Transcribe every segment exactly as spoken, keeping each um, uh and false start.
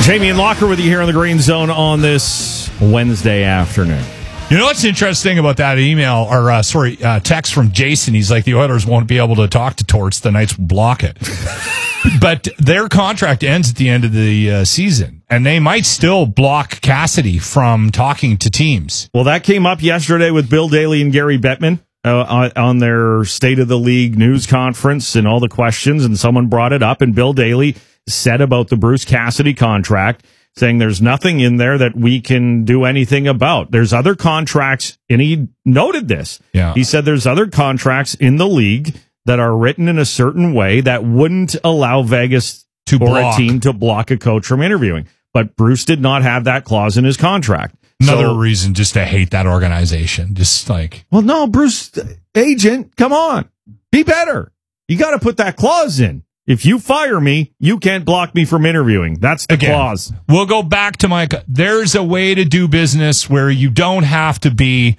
Jamie and Locker with you here in the Green Zone on this Wednesday afternoon. You know what's interesting about that email, or uh, sorry, uh, text from Jason? He's like, the Oilers won't be able to talk to Torts. The Knights will block it. But their contract ends at the end of the uh, season, and they might still block Cassidy from talking to teams. Well, that came up yesterday with Bill Daly and Gary Bettman uh, on their State of the League news conference and all the questions, and someone brought it up, and Bill Daly said about the Bruce Cassidy contract, saying there's nothing in there that we can do anything about. There's other contracts, and he noted this. Yeah. He said there's other contracts in the league that are written in a certain way that wouldn't allow Vegas to or block. a team to block a coach from interviewing. But Bruce did not have that clause in his contract. Another So, reason just to hate that organization. Just like, well, no, Bruce, agent, come on. Be better. You got to put that clause in. If you fire me, you can't block me from interviewing. That's the again, clause. We'll go back to my, there's a way to do business where you don't have to be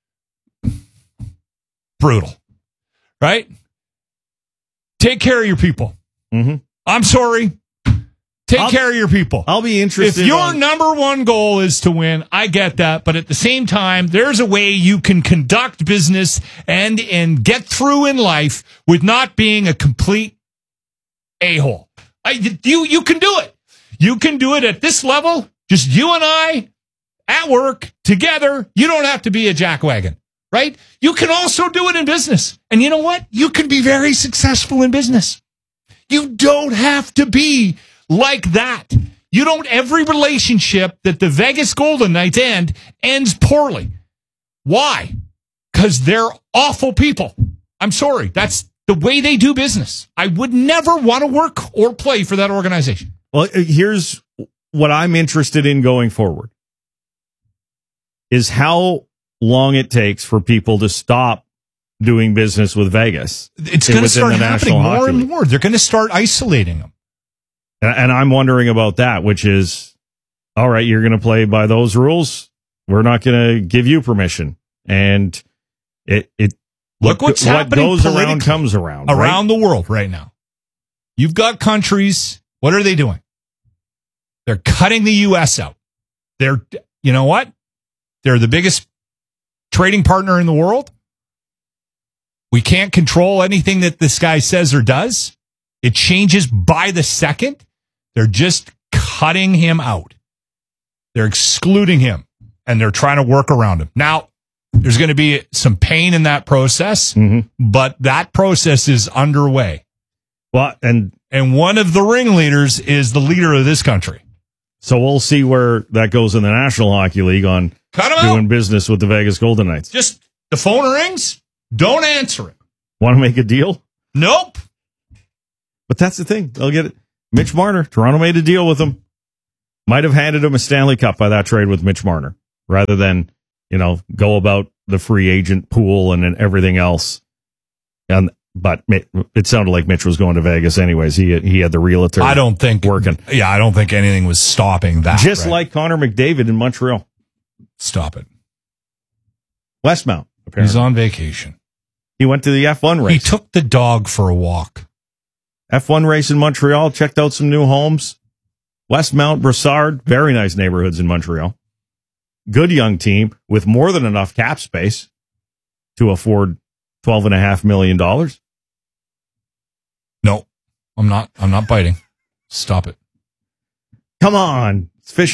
brutal, right? Take care of your people. Mm-hmm. I'm sorry. Take I'll, care of your people. I'll be interested. If your on- number one goal is to win, I get that. But at the same time, there's a way you can conduct business and, and get through in life with not being a complete a-hole. I, you, you can do it. You can do it at this level. Just you and I at work together. You don't have to be a jackwagon, right? You can also do it in business. And you know what? You can be very successful in business. You don't have to be like that. You don't, every relationship that the Vegas Golden Knights end ends poorly. Why? Because they're awful people. I'm sorry. That's the way they do business. I would never want to work or play for that organization. Well, here's what I'm interested in going forward is how long it takes for people to stop doing business with Vegas. It's going to start happening more and more. They're going to start isolating them. And I'm wondering about that, which is, all right, you're going to play by those rules. We're not going to give you permission. And it, it, look what, what's what happening goes around comes around. Around right? the world right now. You've got countries. What are they doing? They're cutting the U S out. They're, you know what? They're the biggest trading partner in the world. We can't control anything that this guy says or does. It changes by the second. They're just cutting him out. They're excluding him, and they're trying to work around him. Now, there's going to be some pain in that process, mm-hmm. but that process is underway. Well, and and one of the ringleaders is the leader of this country. So we'll see where that goes in the National Hockey League on Cut him doing out. business with the Vegas Golden Knights. Just the phone rings, don't answer it. Want to make a deal? Nope. But that's the thing. They'll get it. Mitch Marner. Toronto made a deal with him. Might have handed him a Stanley Cup by that trade with Mitch Marner rather than, you know, go about the free agent pool and then everything else. And But it sounded like Mitch was going to Vegas anyways. He he had the realtor I don't think working. Yeah, I don't think anything was stopping that. Just right? like Connor McDavid in Montreal. Stop it. Westmount, apparently. He's on vacation. He went to the F one race. He took the dog for a walk. F one race in Montreal, checked out some new homes. Westmount, Brossard, very nice neighborhoods in Montreal. Good young team with more than enough cap space to afford twelve point five million dollars. No, I'm not. I'm not biting. Stop it. Come on. It's fishing.